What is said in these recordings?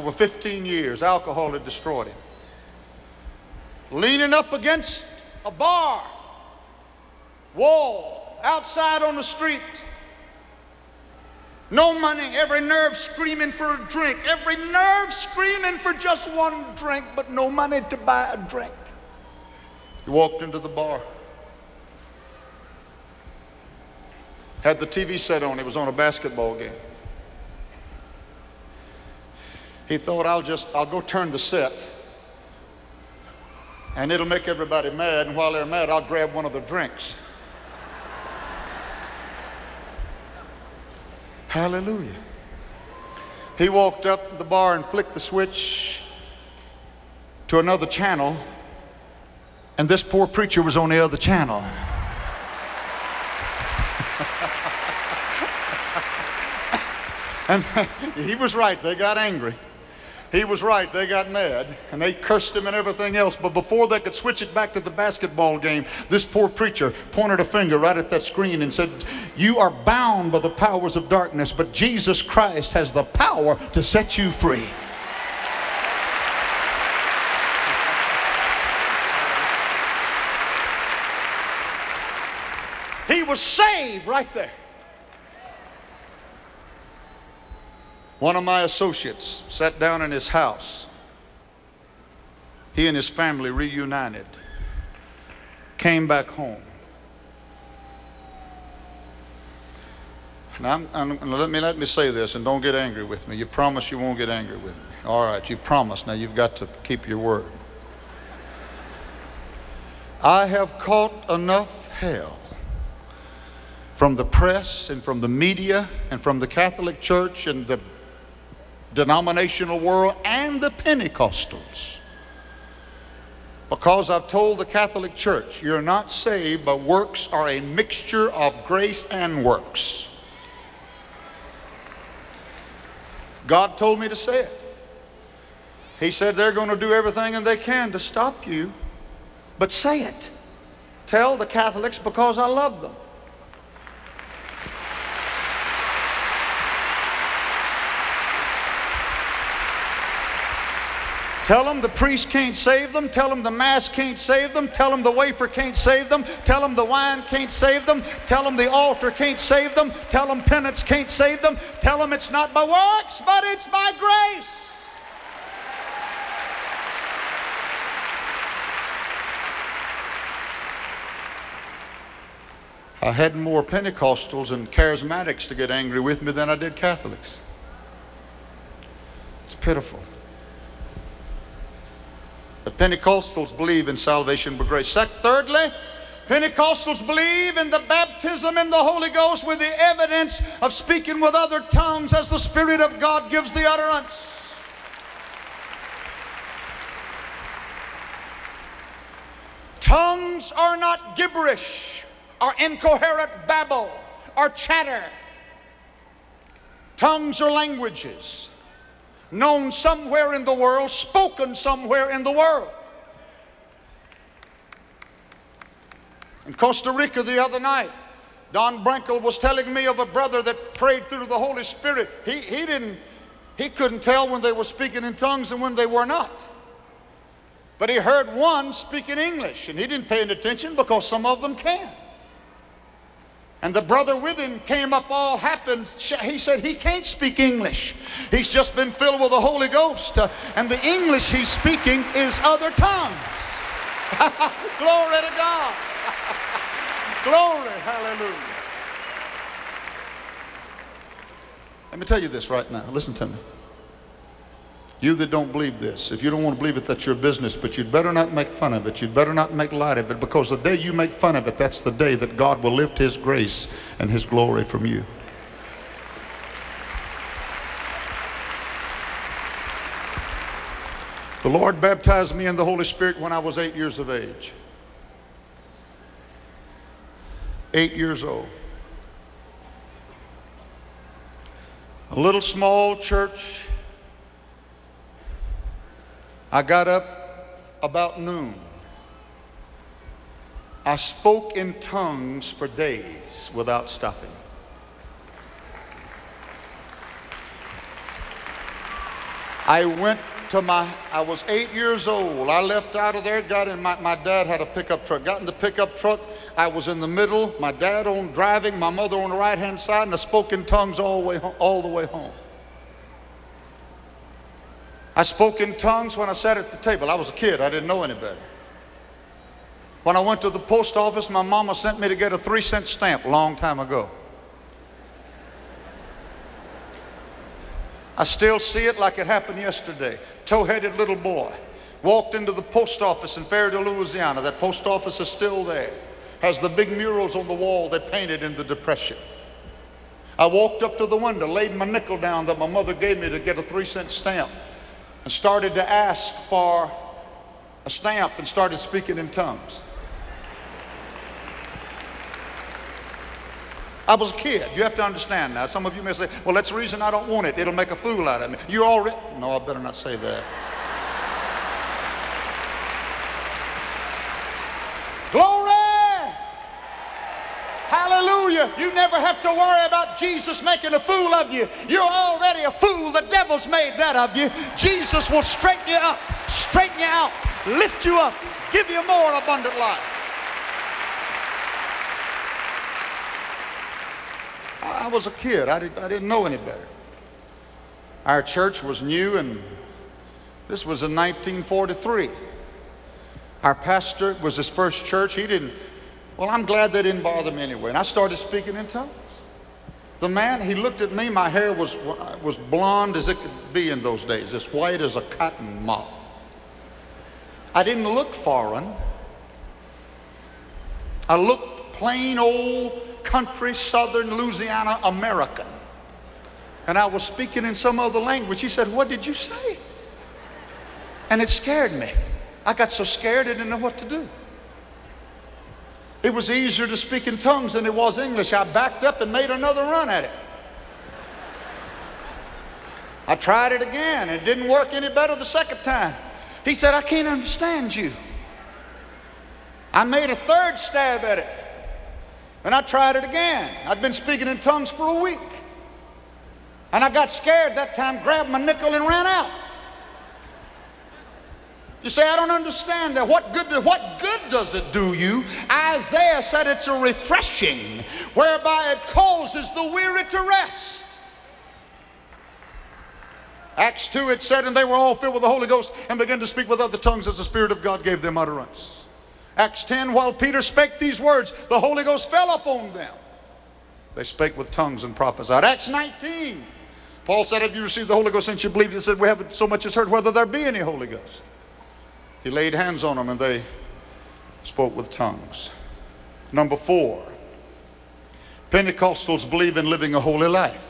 over 15 years. Alcohol had destroyed him. Leaning up against a bar wall outside on the street. No money, every nerve screaming for a drink, every nerve screaming for just one drink, but no money to buy a drink. He walked into the bar. Had the TV set on, it was on a basketball game. He thought, I'll go turn the set, and it'll make everybody mad, and while they're mad, I'll grab one of the drinks. Hallelujah. He walked up the bar and flicked the switch to another channel, and this poor preacher was on the other channel. And he was right, they got angry. He was right, they got mad, and they cursed him and everything else. But before they could switch it back to the basketball game, this poor preacher pointed a finger right at that screen and said, "You are bound by the powers of darkness, but Jesus Christ has the power to set you free." He was saved right there. One of my associates sat down in his house. He and his family reunited, came back home. And let me say this, and don't get angry with me. You promise you won't get angry with me. All right, you've promised. Now you've got to keep your word. I have caught enough hell from the press and from the media and from the Catholic Church and the denominational world and the Pentecostals, because I've told the Catholic Church, you're not saved, but works are a mixture of grace and works. God told me to say it. He said they're going to do everything and they can to stop you, but say it. Tell the Catholics, because I love them. Tell them the priest can't save them. Tell them the mass can't save them. Tell them the wafer can't save them. Tell them the wine can't save them. Tell them the altar can't save them. Tell them penance can't save them. Tell them it's not by works, but it's by grace. I had more Pentecostals and charismatics to get angry with me than I did Catholics. It's pitiful. The Pentecostals believe in salvation by grace. Thirdly, Pentecostals believe in the baptism in the Holy Ghost with the evidence of speaking with other tongues as the Spirit of God gives the utterance. Tongues are not gibberish or incoherent babble or chatter. Tongues are languages known somewhere in the world, spoken somewhere in the world. In Costa Rica the other night, Don Brankel was telling me of a brother that prayed through the Holy Spirit. He couldn't tell when they were speaking in tongues and when they were not. But he heard one speaking English, and he didn't pay any attention because some of them can. And the brother with him came up all happy. He said he can't speak English. He's just been filled with the Holy Ghost. And the English he's speaking is other tongues. Glory to God. Glory, hallelujah. Let me tell you this right now. Listen to me. You that don't believe this, if you don't want to believe it, that's your business, but you'd better not make fun of it. You'd better not make light of it, because the day you make fun of it, that's the day that God will lift His grace and His glory from you. The Lord baptized me in the Holy Spirit when I was 8 years of age. 8 years old. A little small church. I got up about noon. I spoke in tongues for days without stopping. I was 8 years old. I left out of there, got in, my dad had a pickup truck. Got in the pickup truck. I was in the middle, my dad on driving, my mother on the right-hand side, and I spoke in tongues all the way home. I spoke in tongues when I sat at the table. I was a kid. I didn't know any better. When I went to the post office, my mama sent me to get a 3-cent stamp a long time ago. I still see it like it happened yesterday. Tow-headed little boy walked into the post office in Fayetteville, Louisiana. That post office is still there. Has the big murals on the wall they painted in the Depression. I walked up to the window, laid my nickel down that my mother gave me to get a 3-cent stamp, and started to ask for a stamp and started speaking in tongues. I was a kid. You have to understand now. Some of you may say, well, that's the reason I don't want it. It'll make a fool out of me. You're already... No, I better not say that. Glory! Hallelujah. You never have to worry about Jesus making a fool of you. You're already a fool. The devil's made that of you. Jesus will straighten you up, straighten you out, lift you up, give you more abundant life. I was a kid. I didn't know any better. Our church was new, and this was in 1943. Our pastor, it was his first church. Well, I'm glad they didn't bother me anyway. And I started speaking in tongues. The man, he looked at me. My hair was blonde as it could be in those days, as white as a cotton mop. I didn't look foreign. I looked plain old country, southern Louisiana American. And I was speaking in some other language. He said, what did you say? And it scared me. I got so scared I didn't know what to do. It was easier to speak in tongues than it was English. I backed up and made another run at it. I tried it again. It didn't work any better the second time. He said, I can't understand you. I made a third stab at it. And I tried it again. I'd been speaking in tongues for a week. And I got scared that time, grabbed my nickel and ran out. You say, I don't understand that. What good does it do you? Isaiah said it's a refreshing, whereby it causes the weary to rest. Acts 2, it said, and they were all filled with the Holy Ghost and began to speak with other tongues as the Spirit of God gave them utterance. Acts 10, while Peter spake these words, the Holy Ghost fell upon them. They spake with tongues and prophesied. Acts 19, Paul said, have you received the Holy Ghost since you believed? He said, we haven't so much as heard whether there be any Holy Ghost. He laid hands on them and they spoke with tongues. Number 4, Pentecostals believe in living a holy life.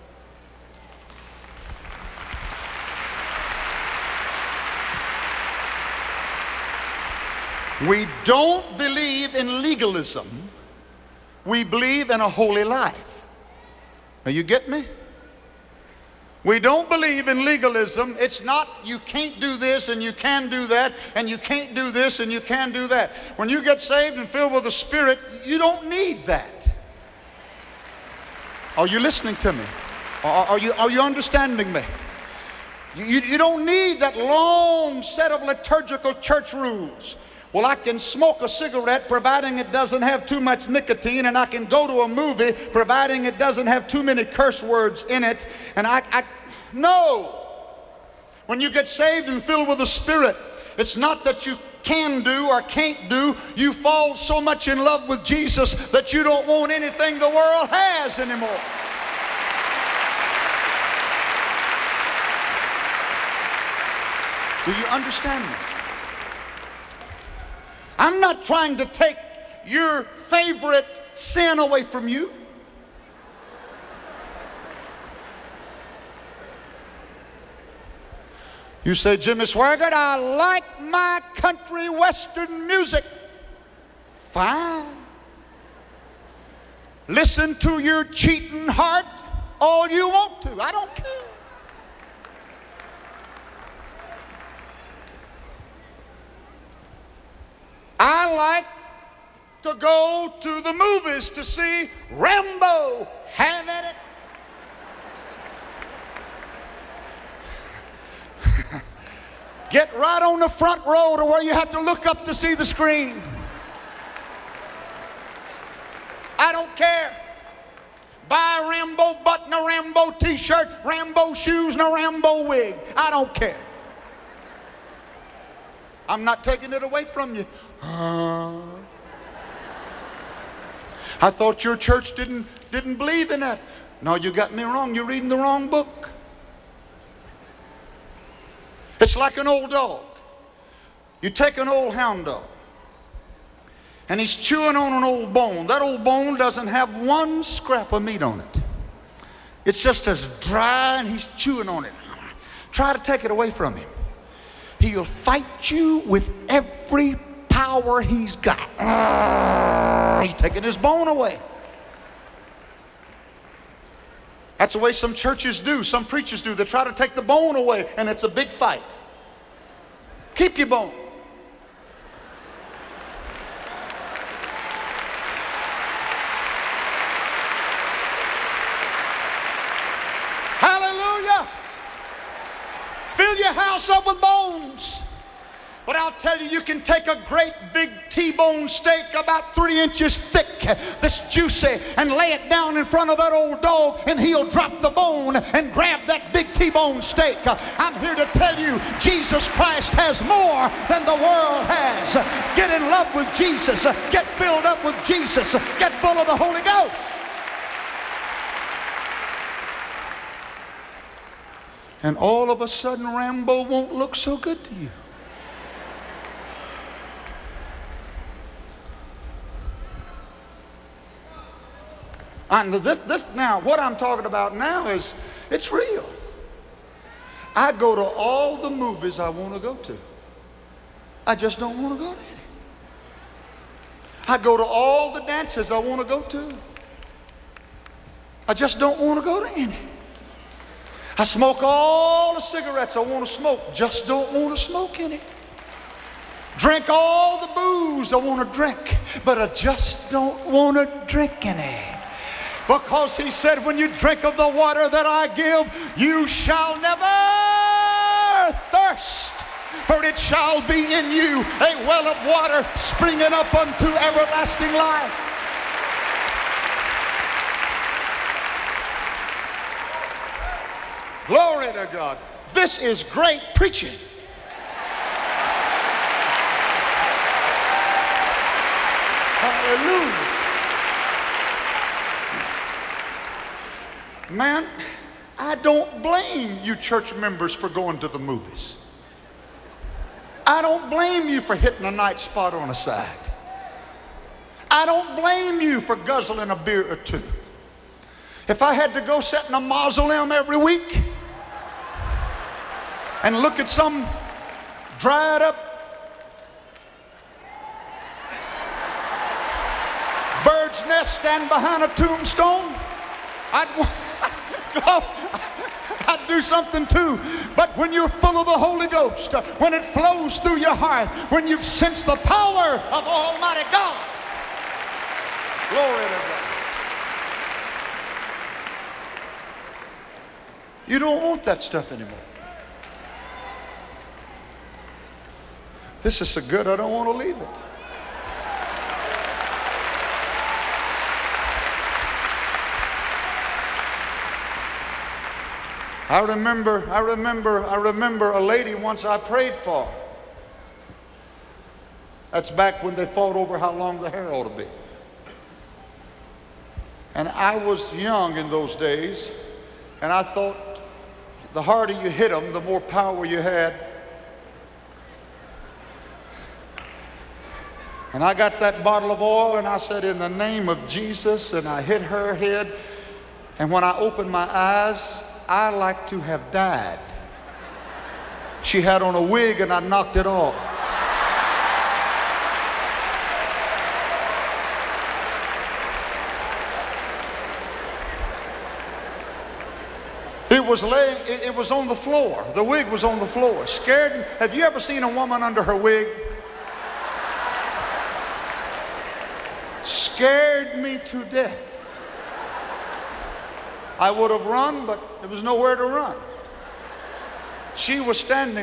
We don't believe in legalism. We believe in a holy life. Now you get me? We don't believe in legalism. It's not you can't do this and you can do that and you can't do this and you can do that. When you get saved and filled with the Spirit, you don't need that. Are you listening to me? Are you understanding me? You don't need that long set of liturgical church rules. Well, I can smoke a cigarette providing it doesn't have too much nicotine, and I can go to a movie providing it doesn't have too many curse words in it. And no. When you get saved and filled with the Spirit, it's not that you can do or can't do. You fall so much in love with Jesus that you don't want anything the world has anymore. Do you understand me? I'm not trying to take your favorite sin away from you. You say, Jimmy Swaggart, I like my country western music. Fine. Listen to your cheating heart all you want to. I don't care. I like to go to the movies to see Rambo. Have at it. Get right on the front row to where you have to look up to see the screen. I don't care. Buy a Rambo button, a Rambo t-shirt, Rambo shoes, and a Rambo wig. I don't care. I'm not taking it away from you. I thought your church didn't believe in that. No, you got me wrong. You're reading the wrong book. It's like an old dog. You take an old hound dog, and he's chewing on an old bone. That old bone doesn't have one scrap of meat on it. It's just as dry, and he's chewing on it. Try to take it away from him. He'll fight you with every power he's got. He's taking his bone away. That's the way some churches do, some preachers do. They try to take the bone away, and it's a big fight. Keep your bone. Hallelujah. Fill your house up with bones. But I'll tell you, you can take a great big T-bone steak about 3 inches thick that's juicy and lay it down in front of that old dog, and he'll drop the bone and grab that big T-bone steak. I'm here to tell you, Jesus Christ has more than the world has. Get in love with Jesus. Get filled up with Jesus. Get full of the Holy Ghost. And all of a sudden, Rambo won't look so good to you. Now, what I'm talking about now is, it's real. I go to all the movies I want to go to. I just don't want to go to any. I go to all the dances I want to go to. I just don't want to go to any. I smoke all the cigarettes I want to smoke, just don't want to smoke any. Drink all the booze I want to drink, but I just don't want to drink any. Because he said, when you drink of the water that I give, you shall never thirst. For it shall be in you a well of water springing up unto everlasting life. Glory to God. This is great preaching. Hallelujah. Man, I don't blame you church members for going to the movies. I don't blame you for hitting a night spot on a side. I don't blame you for guzzling a beer or two. If I had to go sit in a mausoleum every week and look at some dried up bird's nest stand behind a tombstone, I'd do something too. But when you're full of the Holy Ghost, when it flows through your heart, when you've sensed the power of Almighty God, glory to God, you don't want that stuff anymore. This is so good, I don't want to leave it. I remember a lady once I prayed for. That's back when they fought over how long the hair ought to be. And I was young in those days, and I thought the harder you hit them, the more power you had. And I got that bottle of oil, and I said, in the name of Jesus, and I hit her head. And when I opened my eyes, I like to have died. She had on a wig, and I knocked it off. It was on the floor. The wig was on the floor. Scared. Have you ever seen a woman under her wig? Scared me to death. I would have run, but there was nowhere to run. She was standing